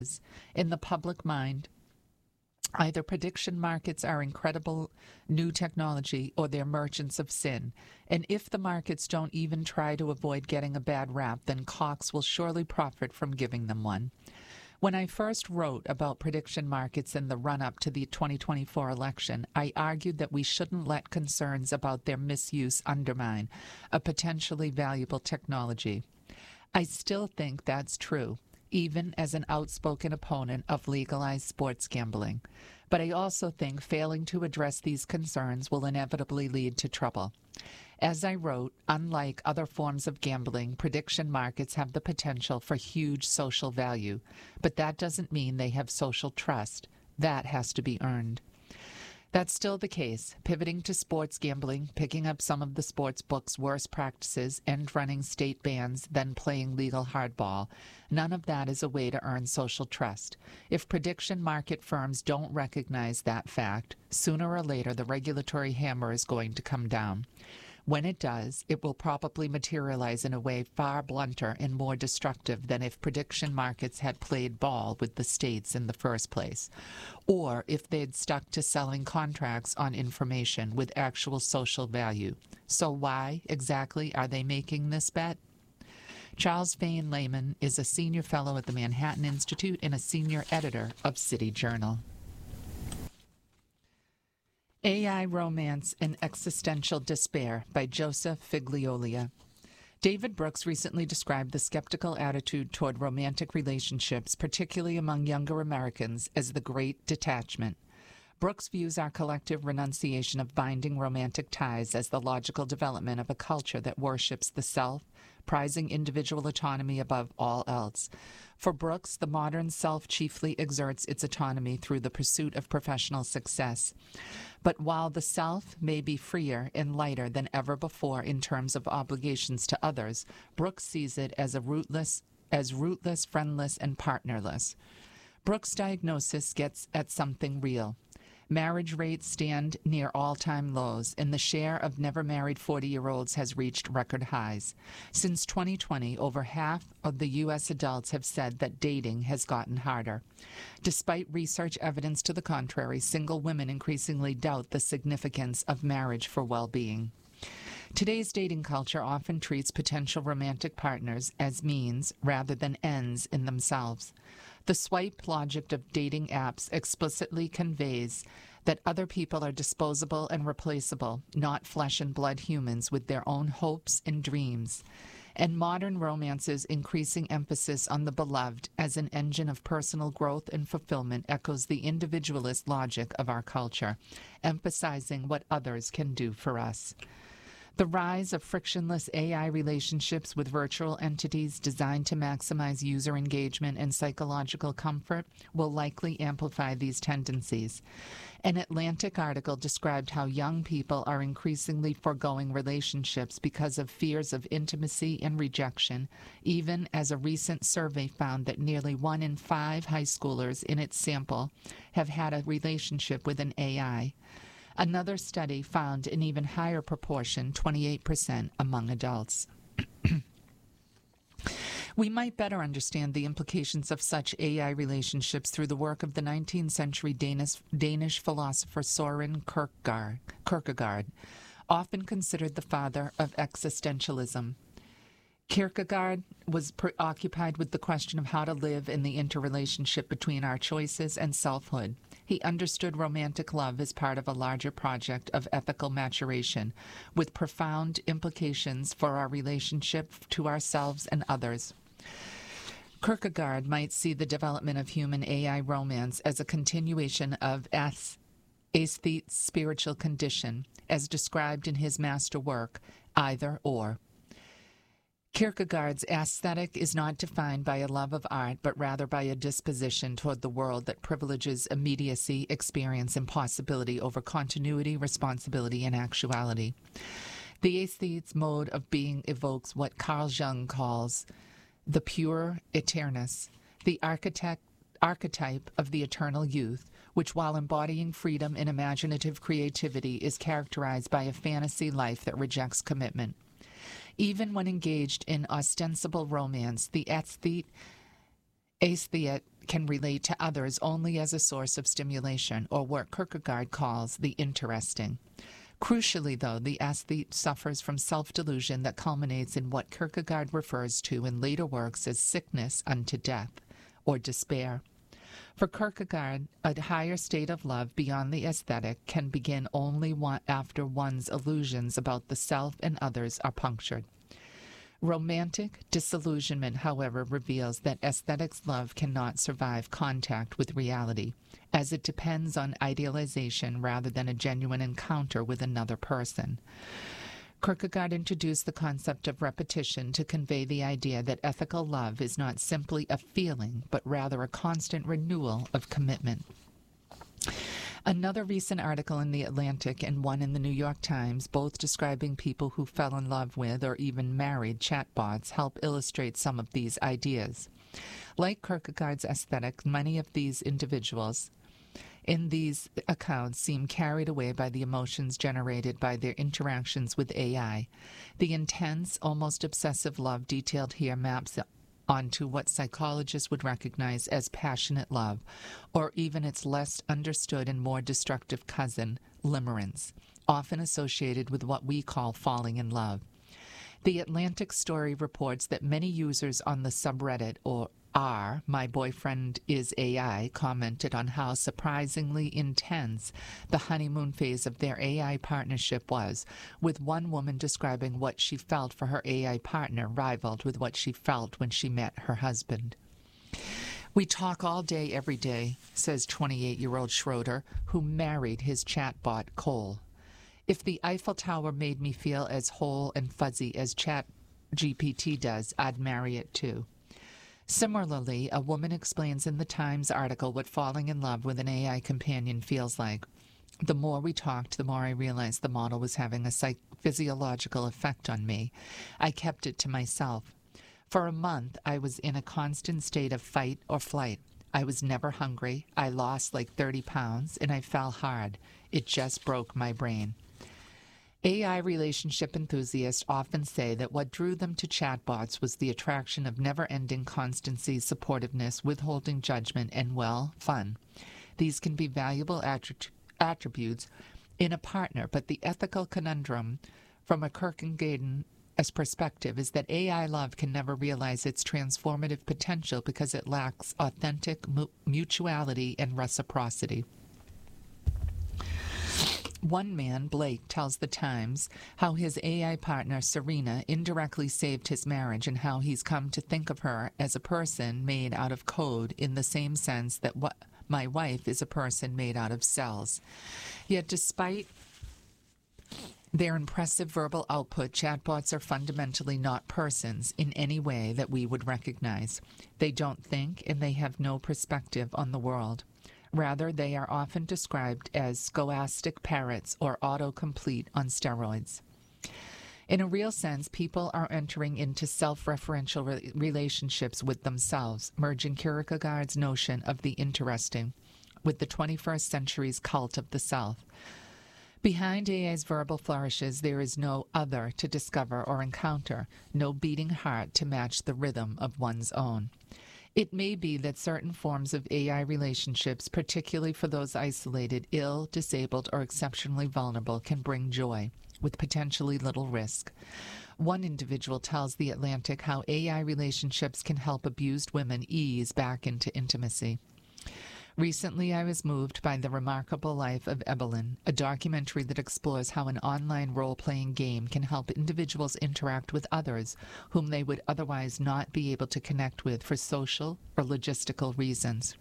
in the public mind. Either prediction markets are incredible new technology or they're merchants of sin. And if the markets don't even try to avoid getting a bad rap, then Cox will surely profit from giving them one. When I first wrote about prediction markets in the run-up to the 2024 election, I argued that we shouldn't let concerns about their misuse undermine a potentially valuable technology. I still think that's true, even as an outspoken opponent of legalized sports gambling. But I also think failing to address these concerns will inevitably lead to trouble. As I wrote, unlike other forms of gambling, prediction markets have the potential for huge social value, but that doesn't mean they have social trust. That has to be earned. That's still the case. Pivoting to sports gambling, picking up some of the sports books' worst practices, and running state bans, then playing legal hardball. None of that is a way to earn social trust. If prediction market firms don't recognize that fact, sooner or later the regulatory hammer is going to come down. When it does, it will probably materialize in a way far blunter and more destructive than if prediction markets had played ball with the states in the first place, or if they'd stuck to selling contracts on information with actual social value. So why, exactly, are they making this bet? Charles Fain Lehman is a senior fellow at the Manhattan Institute and a senior editor of City Journal. AI Romance and Existential Despair by Joseph Figliolia. David Brooks recently described the skeptical attitude toward romantic relationships, particularly among younger Americans, as the Great Detachment. Brooks views our collective renunciation of binding romantic ties as the logical development of a culture that worships the self, prizing individual autonomy above all else. For Brooks, the modern self chiefly exerts its autonomy through the pursuit of professional success. But while the self may be freer and lighter than ever before in terms of obligations to others, Brooks sees it as rootless, friendless, and partnerless. Brooks' diagnosis gets at something real. Marriage rates stand near all-time lows, and the share of never-married 40-year-olds has reached record highs. Since 2020, over half of the U.S. adults have said that dating has gotten harder. Despite research evidence to the contrary, single women increasingly doubt the significance of marriage for well-being. Today's dating culture often treats potential romantic partners as means rather than ends in themselves. The swipe logic of dating apps explicitly conveys that other people are disposable and replaceable, not flesh and blood humans with their own hopes and dreams. And modern romance's increasing emphasis on the beloved as an engine of personal growth and fulfillment echoes the individualist logic of our culture, emphasizing what others can do for us. The rise of frictionless AI relationships with virtual entities designed to maximize user engagement and psychological comfort will likely amplify these tendencies. An Atlantic article described how young people are increasingly foregoing relationships because of fears of intimacy and rejection, even as a recent survey found that nearly 1 in 5 high schoolers in its sample have had a relationship with an AI. Another study found an even higher proportion, 28%, among adults. We might better understand the implications of such AI relationships through the work of the 19th century Danish philosopher Søren Kierkegaard, often considered the father of existentialism. Kierkegaard was preoccupied with the question of how to live in the interrelationship between our choices and selfhood. He understood romantic love as part of a larger project of ethical maturation, with profound implications for our relationship to ourselves and others. Kierkegaard might see the development of human AI romance as a continuation of aesthete's spiritual condition, as described in his masterwork, Either or. Kierkegaard's aesthetic is not defined by a love of art, but rather by a disposition toward the world that privileges immediacy, experience, and possibility over continuity, responsibility, and actuality. The aesthete's mode of being evokes what Carl Jung calls the pure eternus, the archetype of the eternal youth, which, while embodying freedom and imaginative creativity, is characterized by a fantasy life that rejects commitment. Even when engaged in ostensible romance, the aesthete can relate to others only as a source of stimulation, or what Kierkegaard calls the interesting. Crucially, though, the aesthete suffers from self-delusion that culminates in what Kierkegaard refers to in later works as sickness unto death, or despair. For Kierkegaard, a higher state of love beyond the aesthetic can begin only after one's illusions about the self and others are punctured. Romantic disillusionment, however, reveals that aesthetics love cannot survive contact with reality, as it depends on idealization rather than a genuine encounter with another person. Kierkegaard introduced the concept of repetition to convey the idea that ethical love is not simply a feeling, but rather a constant renewal of commitment. Another recent article in The Atlantic and one in the New York Times, both describing people who fell in love with or even married chatbots, help illustrate some of these ideas. Like Kierkegaard's aesthetic, many of these individuals in these accounts seem carried away by the emotions generated by their interactions with AI. The intense, almost obsessive love detailed here maps onto what psychologists would recognize as passionate love, or even its less understood and more destructive cousin, limerence, often associated with what we call falling in love. The Atlantic story reports that many users on the subreddit, or R, My Boyfriend is AI, commented on how surprisingly intense the honeymoon phase of their AI partnership was, with one woman describing what she felt for her AI partner rivaled with what she felt when she met her husband. We talk all day, every day, says 28-year-old Schroeder, who married his chatbot, Cole. If the Eiffel Tower made me feel as whole and fuzzy as ChatGPT does, I'd marry it too. Similarly, a woman explains in the Times article what falling in love with an AI companion feels like. The more we talked, the more I realized the model was having a physiological effect on me. I kept it to myself. For a month, I was in a constant state of fight or flight. I was never hungry. I lost like 30 pounds, and I fell hard. It just broke my brain. AI relationship enthusiasts often say that what drew them to chatbots was the attraction of never-ending constancy, supportiveness, withholding judgment, and, well, fun. These can be valuable attributes in a partner, but the ethical conundrum from a Kierkegaardian perspective is that AI love can never realize its transformative potential because it lacks authentic mutuality and reciprocity. One man, Blake, tells the Times how his AI partner, Serena, indirectly saved his marriage and how he's come to think of her as a person made out of code in the same sense that my wife is a person made out of cells. Yet despite their impressive verbal output, chatbots are fundamentally not persons in any way that we would recognize. They don't think, and they have no perspective on the world. Rather, they are often described as scholastic parrots or autocomplete on steroids. In a real sense, people are entering into self-referential relationships with themselves, merging Kierkegaard's notion of the interesting with the 21st century's cult of the self. Behind AI's verbal flourishes, there is no other to discover or encounter, no beating heart to match the rhythm of one's own. It may be that certain forms of AI relationships, particularly for those isolated, ill, disabled, or exceptionally vulnerable, can bring joy, with potentially little risk. One individual tells The Atlantic how AI relationships can help abused women ease back into intimacy. Recently, I was moved by The Remarkable Life of Evelyn, a documentary that explores how an online role-playing game can help individuals interact with others whom they would otherwise not be able to connect with for social or logistical reasons.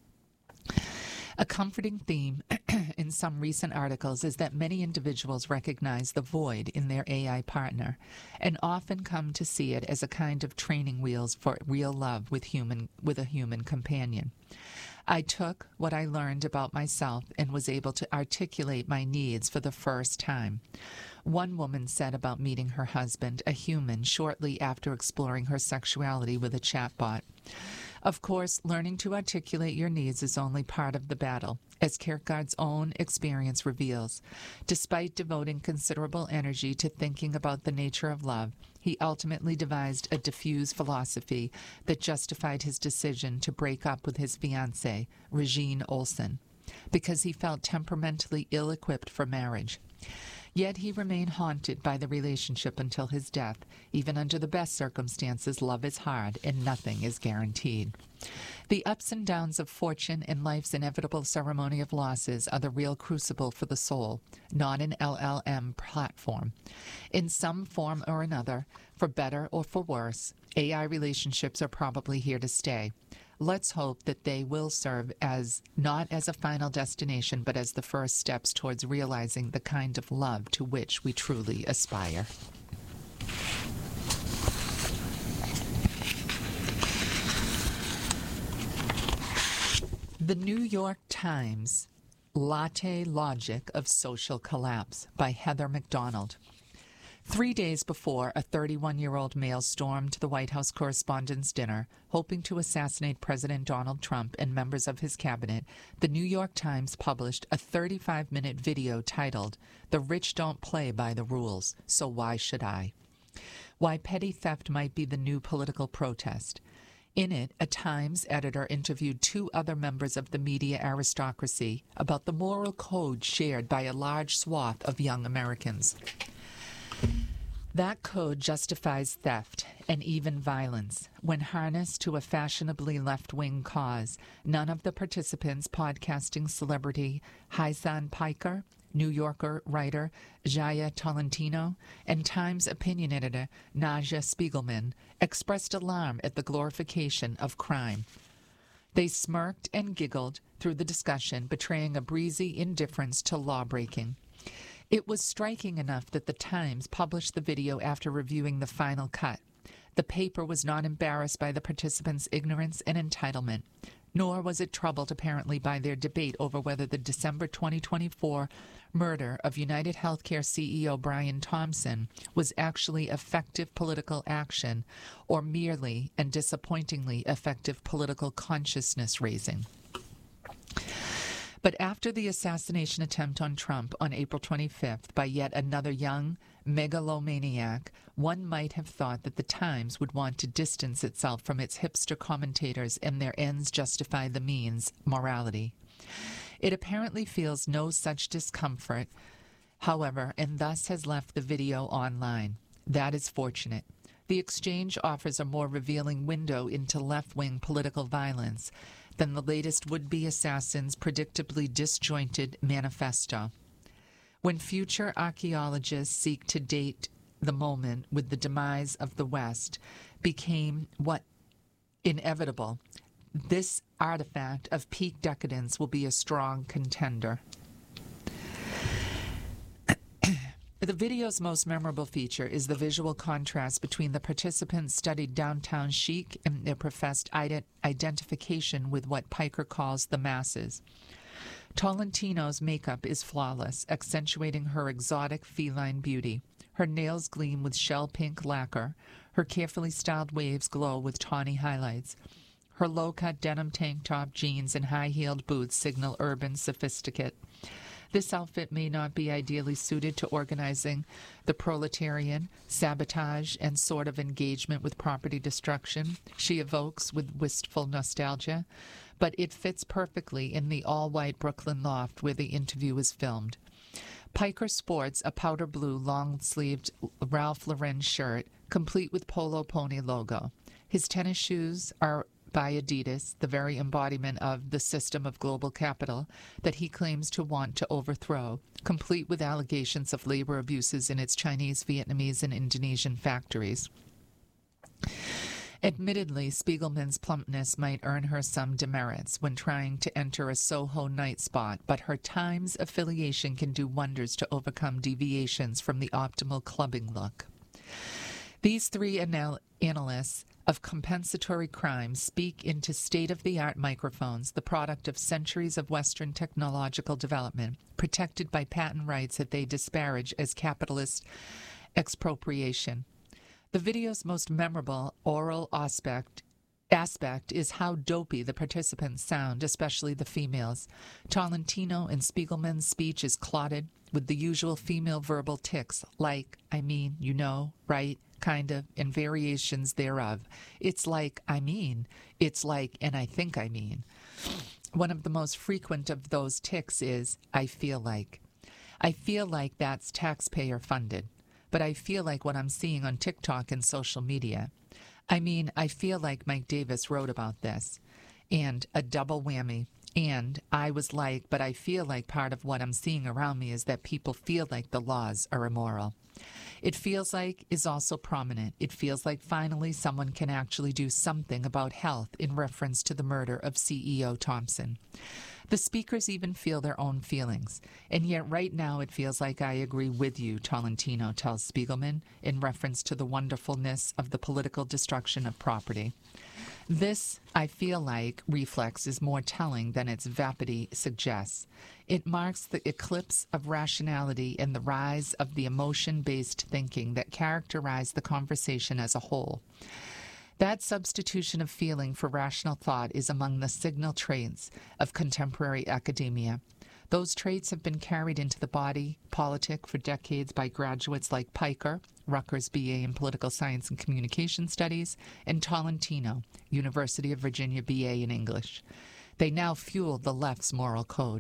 A comforting theme in some recent articles is that many individuals recognize the void in their AI partner and often come to see it as a kind of training wheels for real love with a human companion. I took what I learned about myself and was able to articulate my needs for the first time. One woman said about meeting her husband, a human, shortly after exploring her sexuality with a chatbot. Of course, learning to articulate your needs is only part of the battle, as Kierkegaard's own experience reveals. Despite devoting considerable energy to thinking about the nature of love, he ultimately devised a diffuse philosophy that justified his decision to break up with his fiancée, Regine Olsen, because he felt temperamentally ill-equipped for marriage. Yet he remained haunted by the relationship until his death. Even under the best circumstances, love is hard and nothing is guaranteed. The ups and downs of fortune and life's inevitable ceremony of losses are the real crucible for the soul, not an LLM platform. In some form or another, for better or for worse, AI relationships are probably here to stay. Let's hope that they will serve as not as a final destination, but as the first steps towards realizing the kind of love to which we truly aspire. The New York Times, Latte Logic of Social Collapse by Heather McDonald. 3 days before a 31-year-old male stormed the White House Correspondents' Dinner, hoping to assassinate President Donald Trump and members of his cabinet, the New York Times published a 35-minute video titled, "The Rich Don't Play by the Rules, So Why Should I?" Why petty theft might be the new political protest. In it, a Times editor interviewed 2 other members of the media aristocracy about the moral code shared by a large swath of young Americans. That code justifies theft and even violence. When harnessed to a fashionably left-wing cause, none of the participants, podcasting celebrity Hasan Piker, New Yorker writer Jaya Tolentino, and Times opinion editor Naja Spiegelman, expressed alarm at the glorification of crime. They smirked and giggled through the discussion, betraying a breezy indifference to lawbreaking. It was striking enough that the Times published the video after reviewing the final cut. The paper was not embarrassed by the participants' ignorance and entitlement, nor was it troubled apparently by their debate over whether the December 2024 murder of United Healthcare CEO Brian Thompson was actually effective political action or merely and disappointingly effective political consciousness raising. But after the assassination attempt on Trump on April 25th by yet another young megalomaniac, one might have thought that the Times would want to distance itself from its hipster commentators and their ends justify the means morality. It apparently feels no such discomfort, however, and thus has left the video online. That is fortunate. The exchange offers a more revealing window into left-wing political violence than the latest would-be assassin's predictably disjointed manifesto. When future archaeologists seek to date the moment with the demise of the West became what inevitable, this artifact of peak decadence will be a strong contender. The video's most memorable feature is the visual contrast between the participants' studied downtown chic and their professed identification with what Piker calls the masses. Tolentino's makeup is flawless, accentuating her exotic feline beauty. Her nails gleam with shell-pink lacquer. Her carefully styled waves glow with tawny highlights. Her low-cut denim tank top, jeans, and high-heeled boots signal urban sophisticate. This outfit may not be ideally suited to organizing the proletarian, sabotage, and sort of engagement with property destruction she evokes with wistful nostalgia, but it fits perfectly in the all-white Brooklyn loft where the interview is filmed. Piker sports a powder blue long-sleeved Ralph Lauren shirt, complete with Polo Pony logo. His tennis shoes are by Adidas, the very embodiment of the system of global capital that he claims to want to overthrow, complete with allegations of labor abuses in its Chinese, Vietnamese, and Indonesian factories. Admittedly, Spiegelman's plumpness might earn her some demerits when trying to enter a Soho night spot, but her Times affiliation can do wonders to overcome deviations from the optimal clubbing look. These 3 analysts of compensatory crime speak into state-of-the-art microphones, the product of centuries of Western technological development, protected by patent rights that they disparage as capitalist expropriation. The video's most memorable oral aspect aspect is how dopey the participants sound, especially the females. Tolentino and Spiegelman's speech is clotted with the usual female verbal tics, like, I mean, you know, right, kind of, and variations thereof. It's like, I mean, it's like, and I think I mean. One of the most frequent of those tics is, I feel like. I feel like that's taxpayer funded, but I feel like what I'm seeing on TikTok and social media. I mean, I feel like Mike Davis wrote about this, and a double whammy. And I was like, but I feel like part of what I'm seeing around me is that people feel like the laws are immoral. It feels like is also prominent. It feels like finally someone can actually do something about health in reference to the murder of CEO Thompson. The speakers even feel their own feelings. And yet right now it feels like I agree with you, Tolentino tells Spiegelman, in reference to the wonderfulness of the political destruction of property. This, I feel like, reflex is more telling than its vapidity suggests. It marks the eclipse of rationality and the rise of the emotion-based thinking that characterize the conversation as a whole. That substitution of feeling for rational thought is among the signal traits of contemporary academia. Those traits have been carried into the body politic for decades by graduates like Piker, Rutgers BA in Political Science and Communication Studies, and Tolentino, University of Virginia BA in English. They now fuel the left's moral code.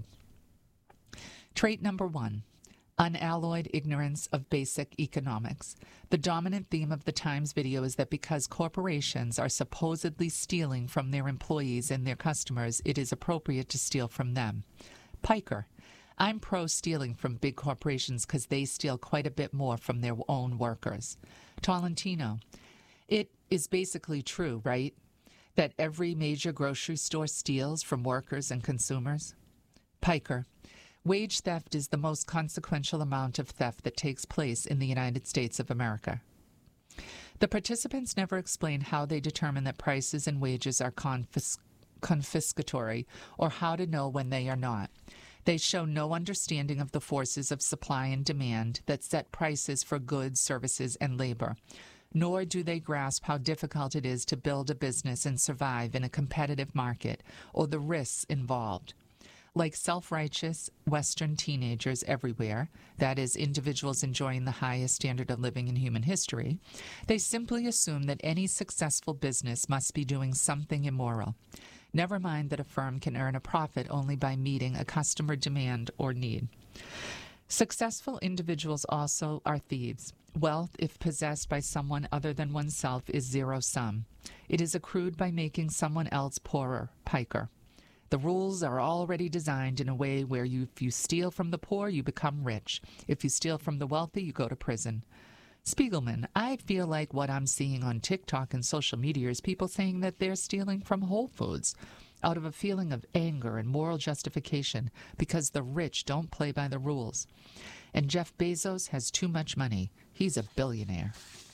Trait number 1. Unalloyed ignorance of basic economics. The dominant theme of the Times video is that because corporations are supposedly stealing from their employees and their customers, it is appropriate to steal from them. Piker, I'm pro-stealing from big corporations because they steal quite a bit more from their own workers. Tolentino, it is basically true, right, that every major grocery store steals from workers and consumers? Piker, wage theft is the most consequential amount of theft that takes place in the United States of America. The participants never explain how they determine that prices and wages are confiscatory or how to know when they are not. They show no understanding of the forces of supply and demand that set prices for goods, services, and labor, nor do they grasp how difficult it is to build a business and survive in a competitive market or the risks involved. Like self-righteous Western teenagers everywhere, that is, individuals enjoying the highest standard of living in human history, they simply assume that any successful business must be doing something immoral. Never mind that a firm can earn a profit only by meeting a customer demand or need. Successful individuals also are thieves. Wealth, if possessed by someone other than oneself, is zero-sum. It is accrued by making someone else poorer. Piker. The rules are already designed in a way where if you steal from the poor, you become rich. If you steal from the wealthy, you go to prison. Spiegelman, I feel like what I'm seeing on TikTok and social media is people saying that they're stealing from Whole Foods out of a feeling of anger and moral justification because the rich don't play by the rules. And Jeff Bezos has too much money. He's a billionaire.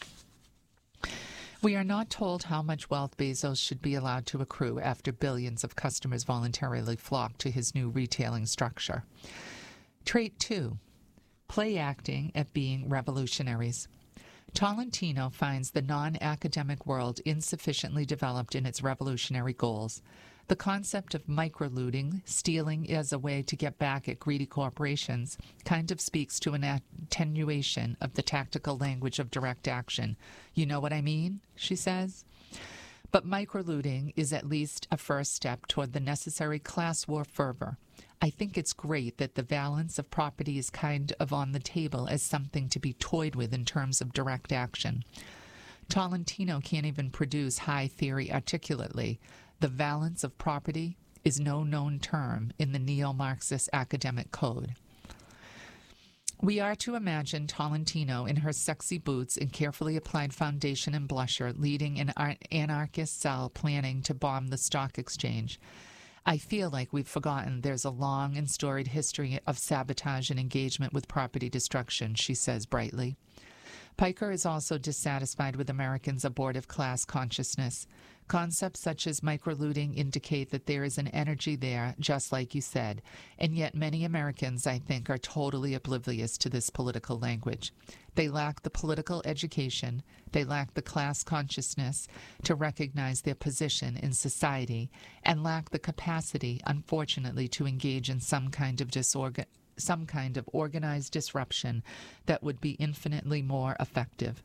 We are not told how much wealth Bezos should be allowed to accrue after billions of customers voluntarily flock to his new retailing structure. Trait 2. Play acting at being revolutionaries. Tolentino finds the non-academic world insufficiently developed in its revolutionary goals. The concept of microlooting, stealing as a way to get back at greedy corporations, kind of speaks to an attenuation of the tactical language of direct action. You know what I mean? She says. But microlooting is at least a first step toward the necessary class war fervor. I think it's great that the balance of property is kind of on the table as something to be toyed with in terms of direct action. Tolentino can't even produce high theory articulately. The valence of property is no known term in the neo-Marxist academic code. We are to imagine Tolentino in her sexy boots and carefully applied foundation and blusher leading an anarchist cell planning to bomb the stock exchange. I feel like we've forgotten there's a long and storied history of sabotage and engagement with property destruction, she says brightly. Piker is also dissatisfied with Americans' abortive class consciousness. Concepts such as microlooting indicate that there is an energy there, just like you said, and yet many Americans, I think, are totally oblivious to this political language. They lack the political education, they lack the class consciousness to recognize their position in society, and lack the capacity, unfortunately, to engage in some kind of organized disruption that would be infinitely more effective.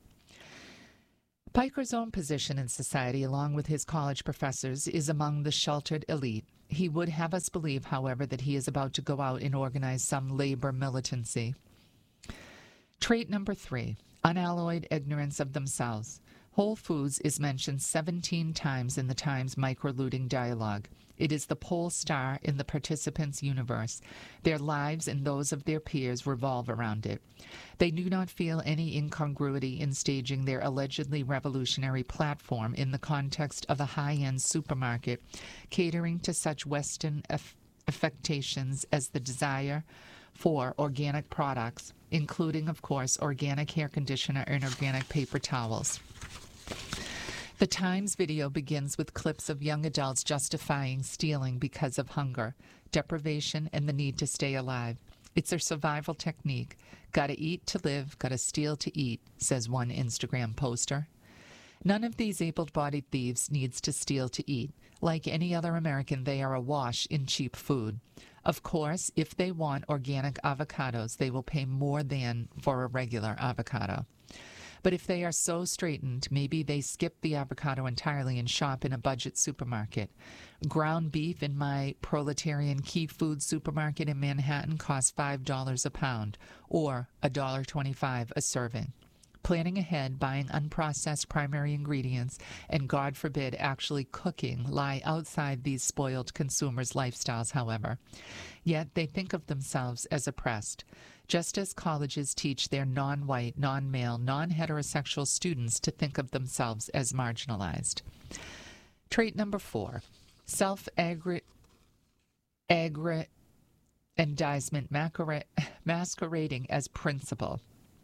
Piker's own position in society, along with his college professors, is among the sheltered elite. He would have us believe, however, that he is about to go out and organize some labor militancy. Trait number 3, unalloyed ignorance of themselves. Whole Foods is mentioned 17 times in the Times microlooting dialogue. It is the pole star in the participants' universe. Their lives and those of their peers revolve around it. They do not feel any incongruity in staging their allegedly revolutionary platform in the context of a high-end supermarket, catering to such Western affectations as the desire for organic products, including, of course, organic hair conditioner and organic paper towels. The Times video begins with clips of young adults justifying stealing because of hunger, deprivation, and the need to stay alive. It's a survival technique. Gotta eat to live, gotta steal to eat, says one Instagram poster. None of these able-bodied thieves needs to steal to eat. Like any other American, they are awash in cheap food. Of course, if they want organic avocados, they will pay more than for a regular avocado. But if they are so straitened, maybe they skip the avocado entirely and shop in a budget supermarket. Ground beef in my proletarian Key Food supermarket in Manhattan costs $5 a pound, or $1.25 a serving. Planning ahead, buying unprocessed primary ingredients, and God forbid actually cooking lie outside these spoiled consumers' lifestyles, however. Yet they think of themselves as oppressed. Just as colleges teach their non-white, non-male, non-heterosexual students to think of themselves as marginalized. Trait number 4, self-aggrandizement masquerading as principle.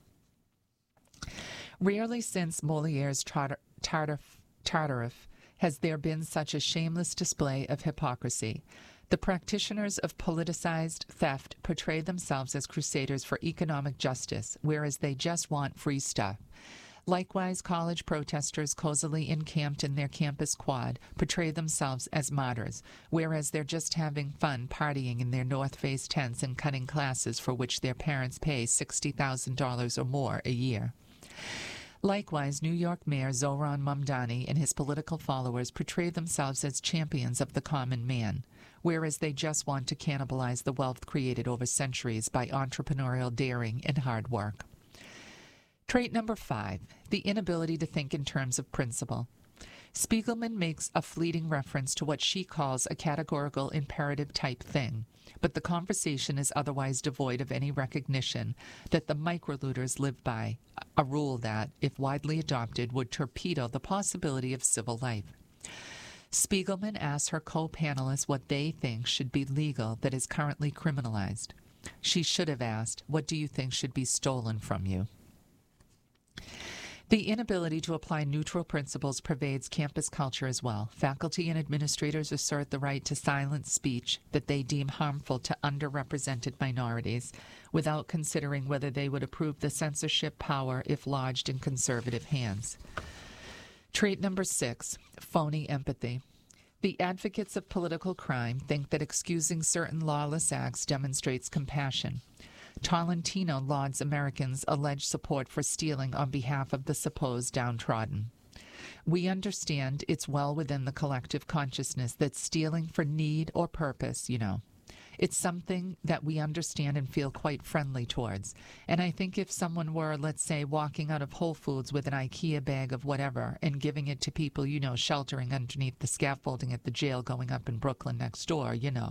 Rarely since Moliere's Tartuffe has there been such a shameless display of hypocrisy. The practitioners of politicized theft portray themselves as crusaders for economic justice, whereas they just want free stuff. Likewise, college protesters cozily encamped in their campus quad portray themselves as martyrs, whereas they're just having fun partying in their North Face tents and cutting classes for which their parents pay $60,000 or more a year. Likewise, New York Mayor Zohran Mamdani and his political followers portray themselves as champions of the common man, whereas they just want to cannibalize the wealth created over centuries by entrepreneurial daring and hard work. Trait number 5, the inability to think in terms of principle. Spiegelman makes a fleeting reference to what she calls a categorical imperative type thing, but the conversation is otherwise devoid of any recognition that the microlooters live by, a rule that, if widely adopted, would torpedo the possibility of civil life. Spiegelman asks her co-panelists what they think should be legal that is currently criminalized. She should have asked, what do you think should be stolen from you? The inability to apply neutral principles pervades campus culture as well. Faculty and administrators assert the right to silence speech that they deem harmful to underrepresented minorities, without considering whether they would approve the censorship power if lodged in conservative hands. Trait number 6, phony empathy. The advocates of political crime think that excusing certain lawless acts demonstrates compassion. Tolentino lauds Americans' alleged support for stealing on behalf of the supposed downtrodden. We understand it's well within the collective consciousness that stealing for need or purpose, it's something that we understand and feel quite friendly towards. And I think if someone were, let's say, walking out of Whole Foods with an IKEA bag of whatever and giving it to people, sheltering underneath the scaffolding at the jail going up in Brooklyn next door,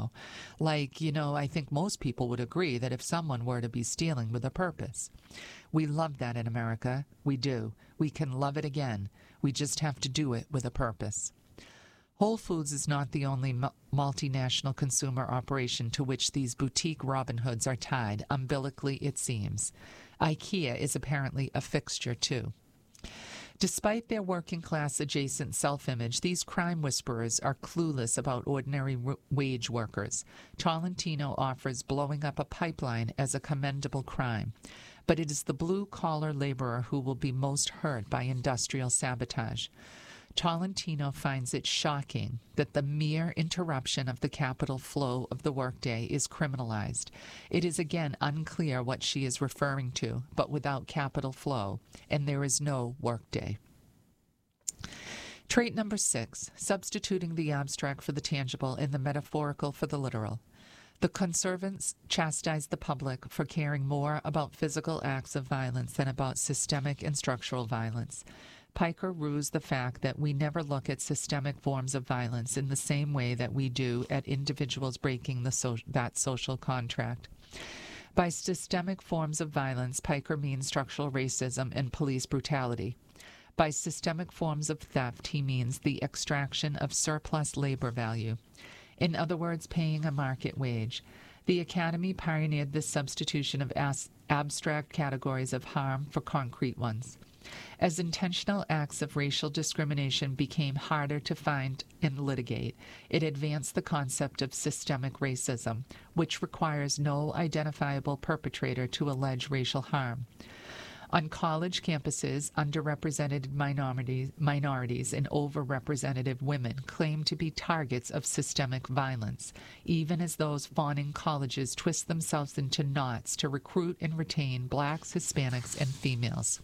I think most people would agree that if someone were to be stealing with a purpose. We love that in America. We do. We can love it again. We just have to do it with a purpose. Whole Foods is not the only multinational consumer operation to which these boutique Robin Hoods are tied, umbilically it seems. IKEA is apparently a fixture too. Despite their working-class adjacent self-image, these crime whisperers are clueless about ordinary wage workers. Tolentino offers blowing up a pipeline as a commendable crime, but it is the blue-collar laborer who will be most hurt by industrial sabotage. Tolentino finds it shocking that the mere interruption of the capital flow of the workday is criminalized. It is again unclear what she is referring to, but without capital flow, and there is no workday. Trait number 6, substituting the abstract for the tangible and the metaphorical for the literal. The conservatives chastise the public for caring more about physical acts of violence than about systemic and structural violence. Piker rues the fact that we never look at systemic forms of violence in the same way that we do at individuals breaking that social contract. By systemic forms of violence, Piker means structural racism and police brutality. By systemic forms of theft, he means the extraction of surplus labor value. In other words, paying a market wage. The Academy pioneered this substitution of abstract categories of harm for concrete ones. As intentional acts of racial discrimination became harder to find and litigate, it advanced the concept of systemic racism, which requires no identifiable perpetrator to allege racial harm. On college campuses, underrepresented minorities and overrepresented women claim to be targets of systemic violence, even as those fawning colleges twist themselves into knots to recruit and retain blacks, Hispanics, and females.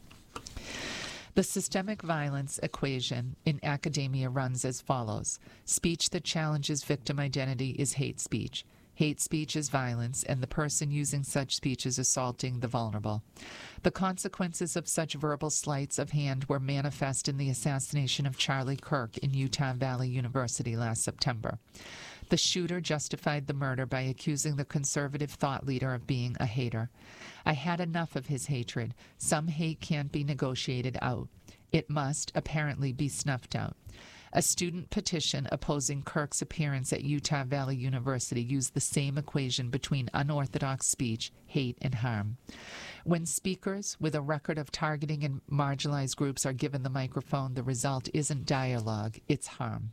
The systemic violence equation in academia runs as follows. Speech that challenges victim identity is hate speech. Hate speech is violence, and the person using such speech is assaulting the vulnerable. The consequences of such verbal sleights of hand were manifest in the assassination of Charlie Kirk in Utah Valley University last September. The shooter justified the murder by accusing the conservative thought leader of being a hater. I had enough of his hatred. Some hate can't be negotiated out. It must, apparently, be snuffed out. A student petition opposing Kirk's appearance at Utah Valley University used the same equation between unorthodox speech, hate, and harm. When speakers with a record of targeting and marginalized groups are given the microphone, the result isn't dialogue, it's harm.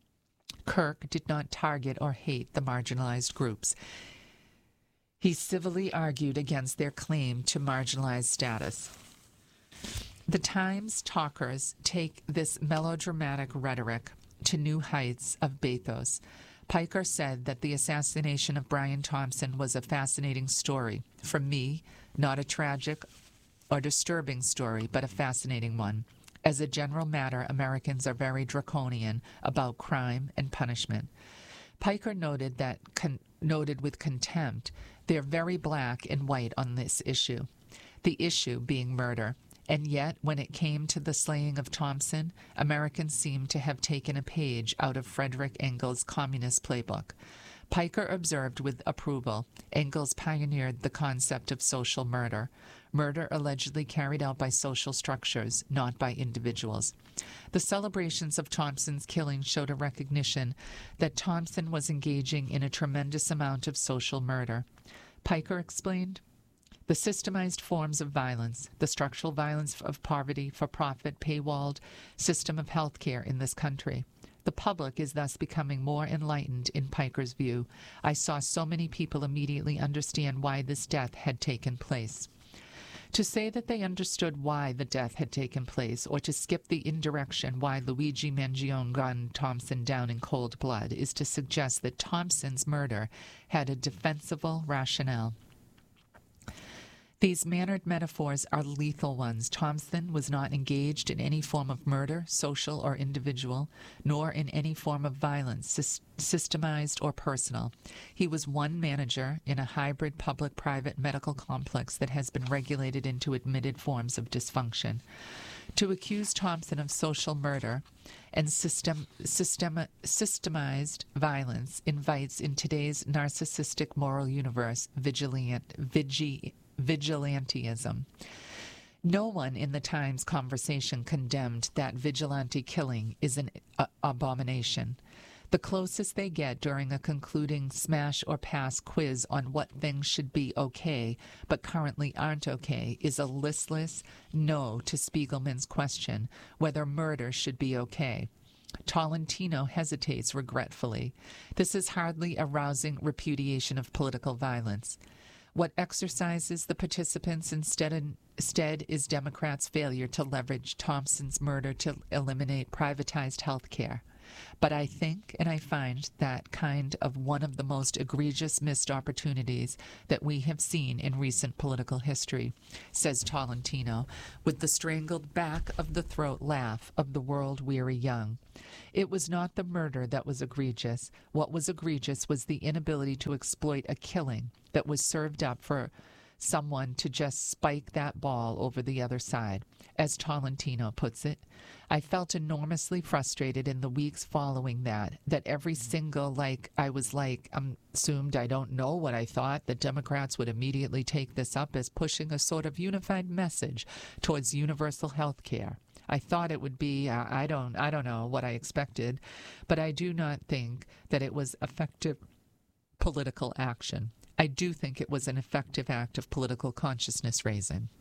Kirk did not target or hate the marginalized groups. He civilly argued against their claim to marginalized status. The Times talkers take this melodramatic rhetoric to new heights of bathos. Piker said that the assassination of Brian Thompson was a fascinating story. For me, not a tragic or disturbing story, but a fascinating one. As a general matter, Americans are very draconian about crime and punishment. Piker noted with contempt, they're very black and white on this issue, the issue being murder. And yet, when it came to the slaying of Thompson, Americans seemed to have taken a page out of Frederick Engels' communist playbook. Piker observed with approval, Engels pioneered the concept of social murder allegedly carried out by social structures, not by individuals. The celebrations of Thompson's killing showed a recognition that Thompson was engaging in a tremendous amount of social murder. Piker explained, the systemized forms of violence, the structural violence of poverty, for-profit, paywalled system of health care in this country. The public is thus becoming more enlightened in Piker's view. I saw so many people immediately understand why this death had taken place. To say that they understood why the death had taken place, or to skip the indirection why Luigi Mangione gunned Thompson down in cold blood, is to suggest that Thompson's murder had a defensible rationale. These mannered metaphors are lethal ones. Thompson was not engaged in any form of murder, social or individual, nor in any form of violence, systemized or personal. He was one manager in a hybrid public-private medical complex that has been regulated into admitted forms of dysfunction. To accuse Thompson of social murder and systemized violence invites, in today's narcissistic moral universe, vigilantism. No one in the Times conversation condemned that vigilante killing is an abomination. The closest they get during a concluding smash or pass quiz on what things should be okay but currently aren't okay is a listless no to Spiegelman's question whether murder should be okay. Tolentino hesitates regretfully. This is hardly a rousing repudiation of political violence. What exercises the participants instead is Democrats' failure to leverage Thompson's murder to eliminate privatized health care. But I think and I find that kind of one of the most egregious missed opportunities that we have seen in recent political history, says Tolentino, with the strangled back of the throat laugh of the world-weary young. It was not the murder that was egregious. What was egregious was the inability to exploit a killing that was served up for someone to just spike that ball over the other side. As Tolentino puts it, I felt enormously frustrated in the weeks following that every single, assumed I don't know what I thought, that Democrats would immediately take this up as pushing a sort of unified message towards universal health care. I thought it would be, I don't know what I expected, but I do not think that it was effective political action. I do think it was an effective act of political consciousness raising.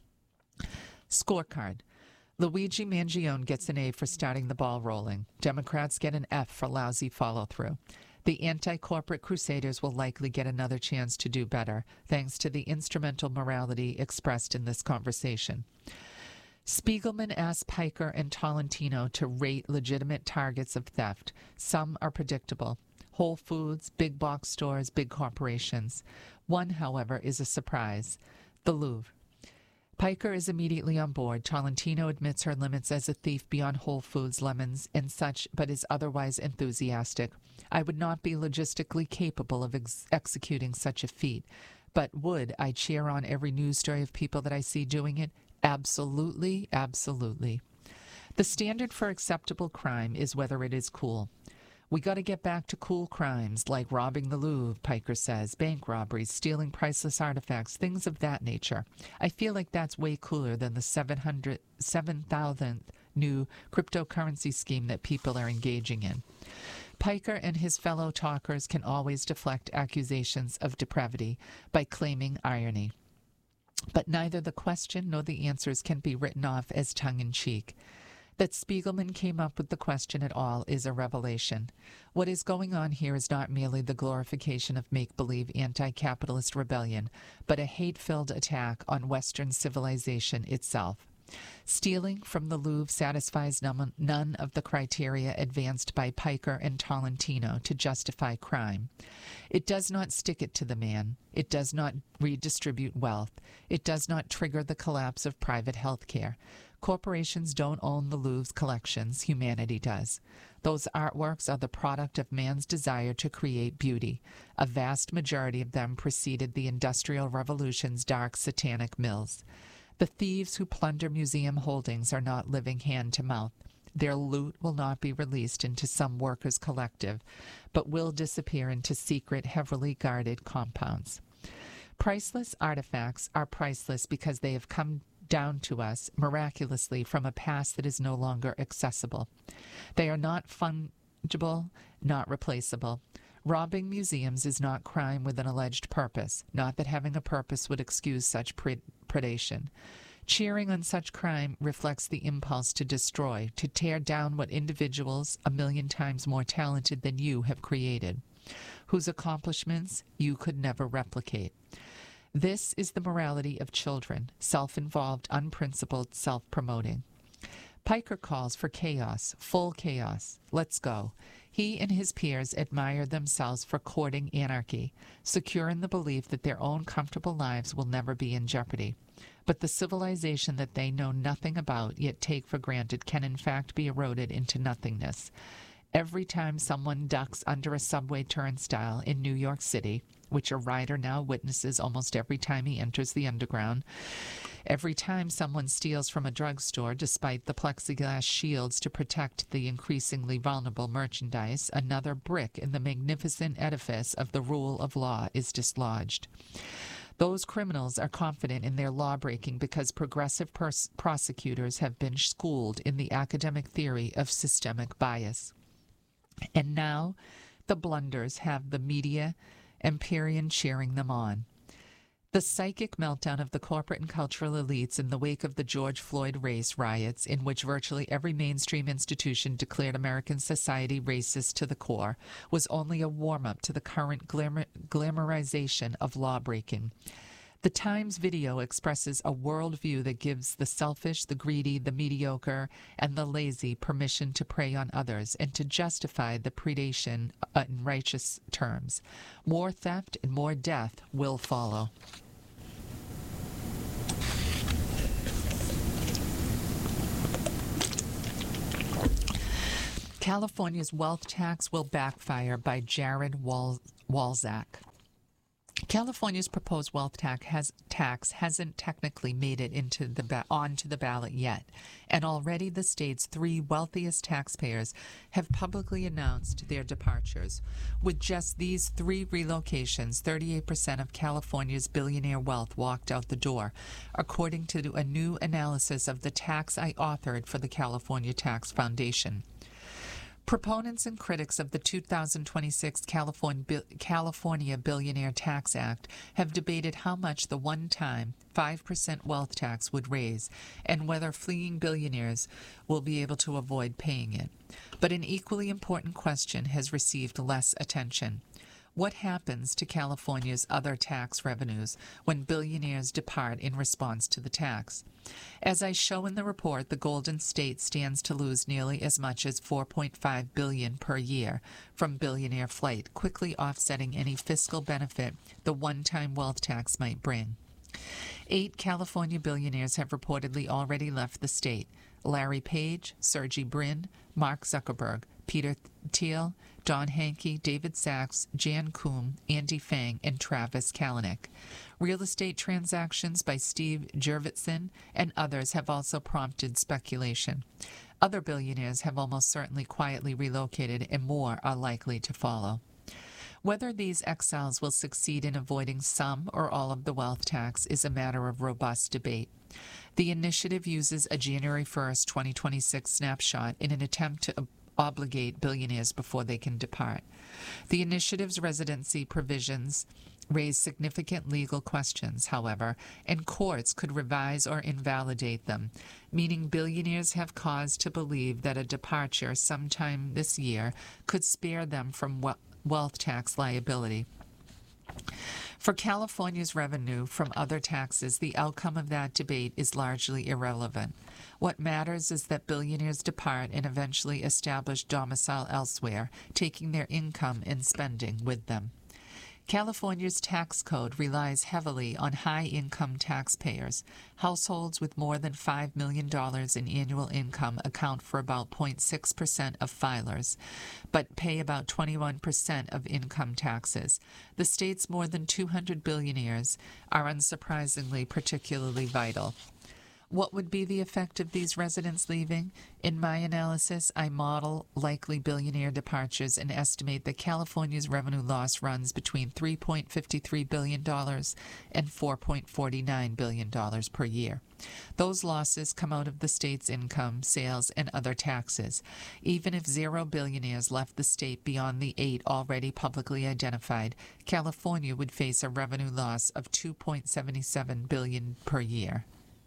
Scorecard. Luigi Mangione gets an A for starting the ball rolling. Democrats get an F for lousy follow-through. The anti-corporate crusaders will likely get another chance to do better, thanks to the instrumental morality expressed in this conversation. Spiegelman asked Piker and Tolentino to rate legitimate targets of theft. Some are predictable. Whole Foods, big box stores, big corporations. One, however, is a surprise. The Louvre. Piker is immediately on board. Tolentino admits her limits as a thief beyond Whole Foods, lemons, and such, but is otherwise enthusiastic. I would not be logistically capable of executing such a feat, but would I cheer on every news story of people that I see doing it? Absolutely, absolutely. The standard for acceptable crime is whether it is cool. We got to get back to cool crimes like robbing the Louvre, Piker says, bank robberies, stealing priceless artifacts, things of that nature. I feel like that's way cooler than the 7,000th new cryptocurrency scheme that people are engaging in. Piker and his fellow talkers can always deflect accusations of depravity by claiming irony. But neither the question nor the answers can be written off as tongue-in-cheek. That Spiegelman came up with the question at all is a revelation. What is going on here is not merely the glorification of make-believe anti-capitalist rebellion, but a hate-filled attack on Western civilization itself. Stealing from the Louvre satisfies none of the criteria advanced by Piker and Tolentino to justify crime. It does not stick it to the man. It does not redistribute wealth. It does not trigger the collapse of private health care. Corporations don't own the Louvre's collections. Humanity does. Those artworks are the product of man's desire to create beauty. A vast majority of them preceded the Industrial Revolution's dark satanic mills. The thieves who plunder museum holdings are not living hand to mouth. Their loot will not be released into some workers' collective, but will disappear into secret, heavily guarded compounds. Priceless artifacts are priceless because they have come down to us miraculously from a past that is no longer accessible. They are not fungible, not replaceable. Robbing museums is not crime with an alleged purpose, not that having a purpose would excuse such predation. Cheering on such crime reflects the impulse to destroy, to tear down what individuals, 1,000,000 times more talented than you, have created, whose accomplishments you could never replicate. This is the morality of children, self-involved, unprincipled, self-promoting. Piker calls for chaos, full chaos. Let's go. He and his peers admire themselves for courting anarchy, secure in the belief that their own comfortable lives will never be in jeopardy. But the civilization that they know nothing about yet take for granted can in fact be eroded into nothingness. Every time someone ducks under a subway turnstile in New York City, which a rider now witnesses almost every time he enters the underground, every time someone steals from a drugstore despite the plexiglass shields to protect the increasingly vulnerable merchandise, another brick in the magnificent edifice of the rule of law is dislodged. Those criminals are confident in their lawbreaking because progressive prosecutors have been schooled in the academic theory of systemic bias. And now the blunders have the media empyrean cheering them on. The psychic meltdown of the corporate and cultural elites in the wake of the George Floyd race riots, in which virtually every mainstream institution declared American society racist to the core, was only a warm-up to the current glamorization of lawbreaking. The Times video expresses a worldview that gives the selfish, the greedy, the mediocre, and the lazy permission to prey on others and to justify the predation in righteous terms. More theft and more death will follow. California's wealth tax will backfire by Jared Walczak. California's proposed wealth tax hasn't technically made it onto the ballot yet, and already the state's three wealthiest taxpayers have publicly announced their departures. With just these three relocations, 38% of California's billionaire wealth walked out the door, according to a new analysis of the tax I authored for the California Tax Foundation. Proponents and critics of the 2026 California Billionaire Tax Act have debated how much the one-time 5% wealth tax would raise and whether fleeing billionaires will be able to avoid paying it. But an equally important question has received less attention. What happens to California's other tax revenues when billionaires depart in response to the tax? As I show in the report, the Golden State stands to lose nearly as much as $4.5 billion per year from billionaire flight, quickly offsetting any fiscal benefit the one-time wealth tax might bring. 8 California billionaires have reportedly already left the state: Larry Page, Sergey Brin, Mark Zuckerberg, Peter Thiel, Don Henke, David Sachs, Jan Koum, Andy Fang, and Travis Kalanick. Real estate transactions by Steve Jurvetson and others have also prompted speculation. Other billionaires have almost certainly quietly relocated, and more are likely to follow. Whether these exiles will succeed in avoiding some or all of the wealth tax is a matter of robust debate. The initiative uses a January 1st, 2026 snapshot in an attempt to obligate billionaires before they can depart. The initiative's residency provisions raise significant legal questions, however, and courts could revise or invalidate them, meaning billionaires have cause to believe that a departure sometime this year could spare them from wealth tax liability. For California's revenue from other taxes, the outcome of that debate is largely irrelevant. What matters is that billionaires depart and eventually establish domicile elsewhere, taking their income and spending with them. California's tax code relies heavily on high-income taxpayers. Households with more than $5 million in annual income account for about 0.6% of filers, but pay about 21% of income taxes. The state's more than 200 billionaires are unsurprisingly particularly vital. What would be the effect of these residents leaving? In my analysis, I model likely billionaire departures and estimate that California's revenue loss runs between $3.53 billion and $4.49 billion per year. Those losses come out of the state's income, sales, and other taxes. Even if 0 billionaires left the state beyond the 8 already publicly identified, California would face a revenue loss of $2.77 billion per year.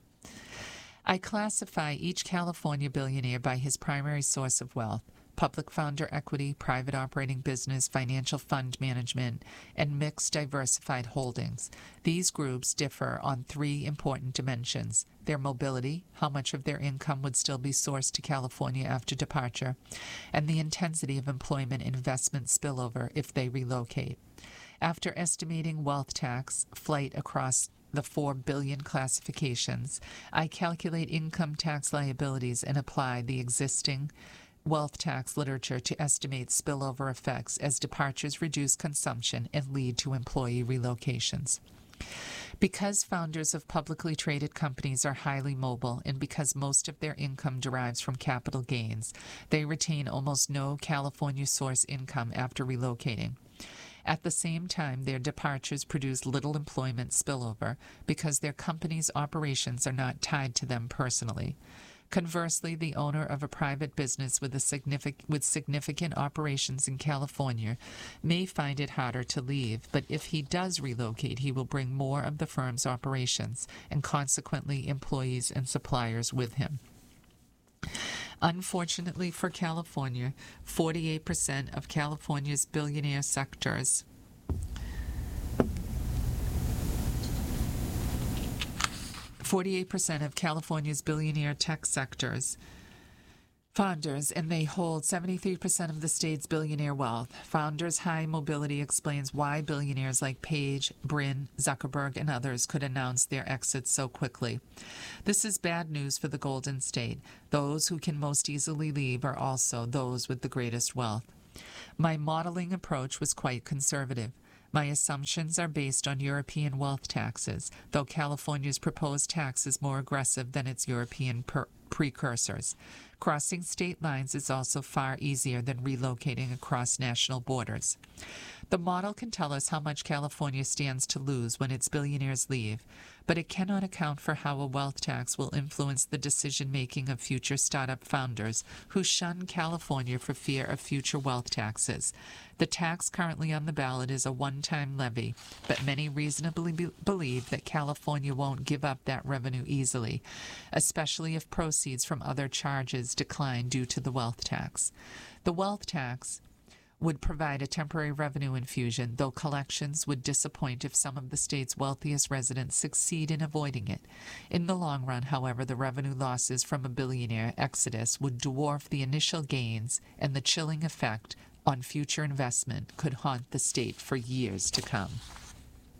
I classify each California billionaire by his primary source of wealth: public founder equity, private operating business, financial fund management, and mixed diversified holdings. These groups differ on 3 important dimensions: their mobility, how much of their income would still be sourced to California after departure, and the intensity of employment and investment spillover if they relocate. After estimating wealth tax flight across the 4 billion classifications, I calculate income tax liabilities and apply the existing wealth tax literature to estimate spillover effects as departures reduce consumption and lead to employee relocations. Because founders of publicly traded companies are highly mobile and because most of their income derives from capital gains, they retain almost no California source income after relocating. At the same time, their departures produce little employment spillover because their company's operations are not tied to them personally. Conversely, the owner of a private business with significant operations in California may find it harder to leave, but if he does relocate, he will bring more of the firm's operations and consequently employees and suppliers with him. Unfortunately for California, 48% of California's billionaire sectors 48% of California's billionaire tech sectors founders, and they hold 73% of the state's billionaire wealth. Founders' high mobility explains why billionaires like Page, Brin, Zuckerberg, and others could announce their exits so quickly. This is bad news for the Golden State. Those who can most easily leave are also those with the greatest wealth. My modeling approach was quite conservative. My assumptions are based on European wealth taxes, though California's proposed tax is more aggressive than its European precursors. Crossing state lines is also far easier than relocating across national borders. The model can tell us how much California stands to lose when its billionaires leave, but it cannot account for how a wealth tax will influence the decision-making of future startup founders who shun California for fear of future wealth taxes. The tax currently on the ballot is a one-time levy, but many reasonably believe that California won't give up that revenue easily, especially if proceeds from other charges decline due to the wealth tax. The wealth tax would provide a temporary revenue infusion, though collections would disappoint if some of the state's wealthiest residents succeed in avoiding it. In the long run, however, the revenue losses from a billionaire exodus would dwarf the initial gains, and the chilling effect on future investment could haunt the state for years to come.